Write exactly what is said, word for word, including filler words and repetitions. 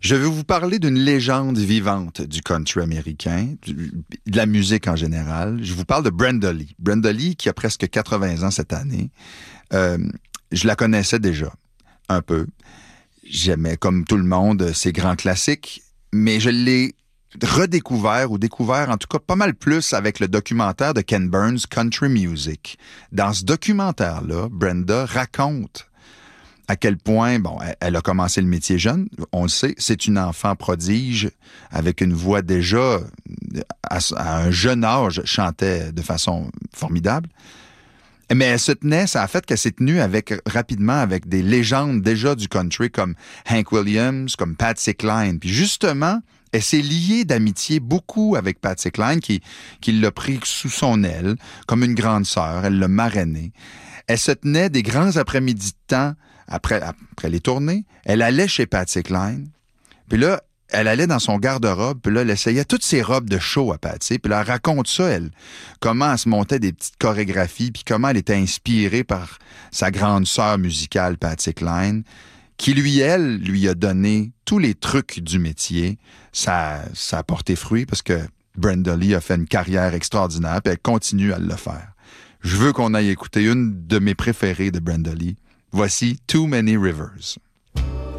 Je vais vous parler d'une légende vivante du country américain, du- de la musique en général. Je vous parle de Brenda Lee. Brenda Lee, qui a presque quatre-vingts ans cette année. Euh, je la connaissais déjà, un peu. J'aimais, comme tout le monde, ses grands classiques, mais je l'ai redécouvert, ou découvert en tout cas pas mal plus avec le documentaire de Ken Burns, Country Music. Dans ce documentaire-là, Brenda raconte à quel point, bon, elle, elle a commencé le métier jeune, on le sait, c'est une enfant prodige, avec une voix déjà, à, à un jeune âge, chantait de façon formidable. Mais elle se tenait, ça a fait qu'elle s'est tenue avec, rapidement avec des légendes déjà du country, comme Hank Williams, comme Patsy Cline. Puis justement, elle s'est liée d'amitié beaucoup avec Patsy Cline, qui, qui l'a pris sous son aile, comme une grande sœur, elle l'a marrainée. Elle se tenait des grands après-midi de temps, après, après les tournées, elle allait chez Patsy Cline, puis là, elle allait dans son garde-robe, puis là, elle essayait toutes ses robes de show à Patsy, puis là, elle raconte ça, elle, comment elle se montait des petites chorégraphies, puis comment elle était inspirée par sa grande sœur musicale, Patsy Cline, qui, lui, elle, lui a donné tous les trucs du métier. Ça, ça a porté fruit, parce que Brenda Lee a fait une carrière extraordinaire, puis elle continue à le faire. Je veux qu'on aille écouter une de mes préférées de Brenda Lee. Voici Too Many Rivers.